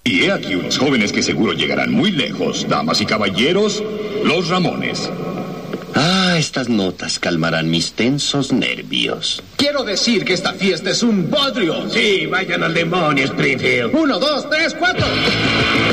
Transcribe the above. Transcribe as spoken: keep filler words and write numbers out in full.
Y he aquí unos jóvenes que seguro llegarán muy lejos. Damas y caballeros, los Ramones. Ah, estas notas calmarán mis tensos nervios. Quiero decir que esta fiesta es un bodrio. Sí, vayan al demonio, Springfield. Uno, dos, tres, cuatro.